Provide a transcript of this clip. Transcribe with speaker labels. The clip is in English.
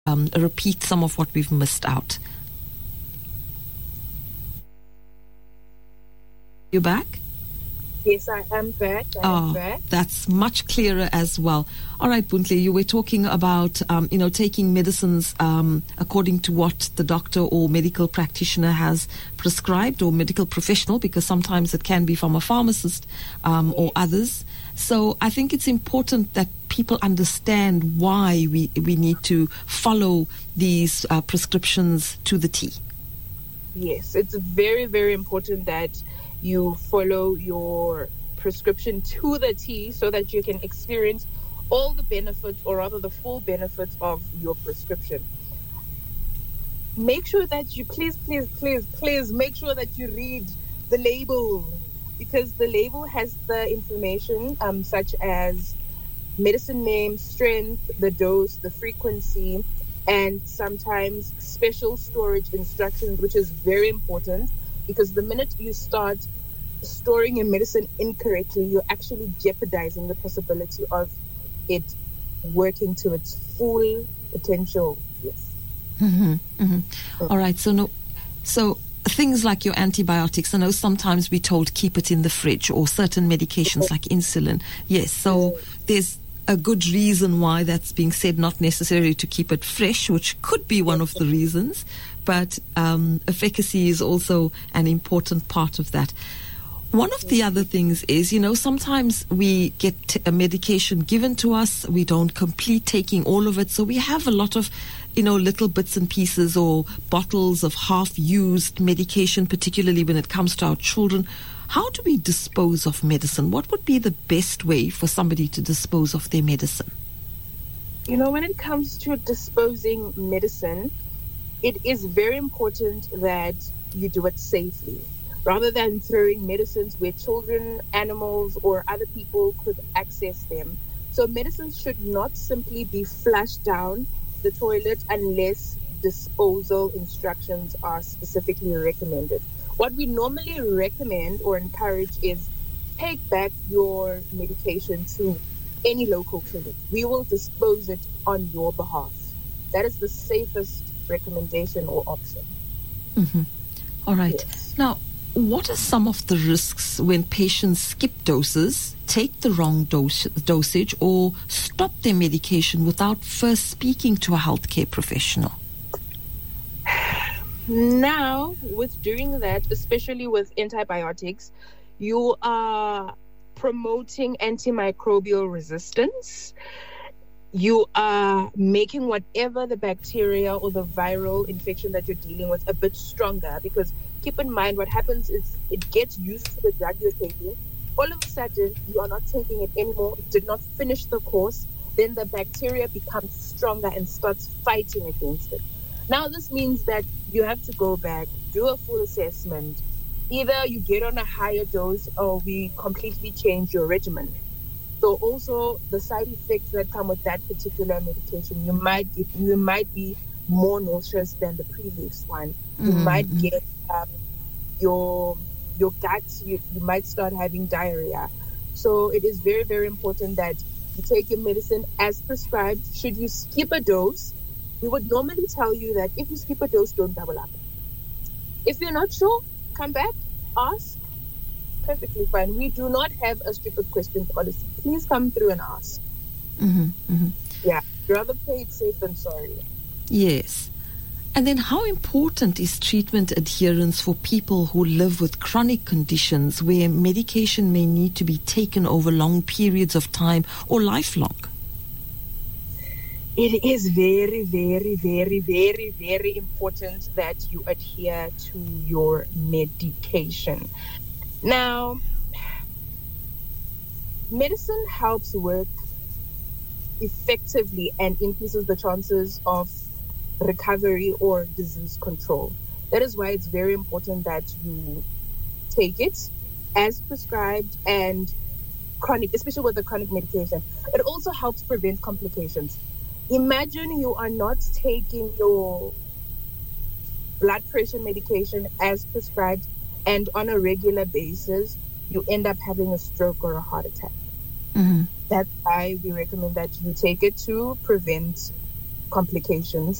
Speaker 1: repeat some of what we've missed out. You back?
Speaker 2: Yes, I am back.
Speaker 1: That's much clearer as well. All right, Buntle, you were talking about, taking medicines according to what the doctor or medical practitioner has prescribed, or medical professional, because sometimes it can be from a pharmacist or others. So I think it's important that people understand why we need to follow these prescriptions to the T.
Speaker 2: Yes, it's very, very important that you follow your prescription to the T so that you can experience all the benefits, or rather the full benefits of your prescription. Make sure that you please make sure that you read the label, because the label has the information such as medicine name, strength, the dose, the frequency, and sometimes special storage instructions, which is very important. Because the minute you start storing your medicine incorrectly, you're actually jeopardizing the possibility of it working to its full potential. Yes.
Speaker 1: Mm-hmm, mm-hmm. All right. So things like your antibiotics, I know sometimes we're told keep it in the fridge, or certain medications like insulin. Yes. So there's a good reason why that's being said, not necessarily to keep it fresh, which could be one of the reasons. But efficacy is also an important part of that. One of the other things is, sometimes we get a medication given to us, we don't complete taking all of it, so we have a lot of, little bits and pieces or bottles of half-used medication, particularly when it comes to our children. How do we dispose of medicine? What would be the best way for somebody to dispose of their medicine?
Speaker 2: When it comes to disposing medicine, it is very important that you do it safely, rather than throwing medicines where children, animals, or other people could access them. So medicines should not simply be flushed down the toilet unless disposal instructions are specifically recommended. What we normally recommend or encourage is take back your medication to any local clinic. We will dispose it on your behalf. That is the safest recommendation or option.
Speaker 1: Mm-hmm. All right.
Speaker 2: Yes.
Speaker 1: Now, what are some of the risks when patients skip doses, take the wrong dosage, or stop their medication without first speaking to a healthcare professional?
Speaker 2: Now, with doing that, especially with antibiotics, you are promoting antimicrobial resistance. You are making whatever the bacteria or the viral infection that you're dealing with a bit stronger, because keep in mind what happens is it gets used to the drug you're taking. All of a sudden, you are not taking it anymore. It did not finish the course. Then the bacteria becomes stronger and starts fighting against it. Now, this means that you have to go back, do a full assessment. Either you get on a higher dose or we completely change your regimen. So also the side effects that come with that particular medication, you might be more nauseous than the previous one. You might get your guts, you might start having diarrhea. So it is very, very important that you take your medicine as prescribed. Should you skip a dose, we would normally tell you that if you skip a dose, don't double up. If you're not sure, come back, ask. Perfectly fine. We do not have a stupid question policy. Please come through and ask. Yeah, rather play it safe than sorry.
Speaker 1: Yes. And then how important is treatment adherence for people who live with chronic conditions where medication may need to be taken over long periods of time or lifelong?
Speaker 2: It is very, very, very, very, very important that you adhere to your medication. Now, medicine helps work effectively and increases the chances of recovery or disease control. That is why it's very important that you take it as prescribed and chronic, especially with the chronic medication. It also helps prevent complications. Imagine you are not taking your blood pressure medication as prescribed, and on a regular basis, you end up having a stroke or a heart attack. That's why we recommend that you take it to prevent complications.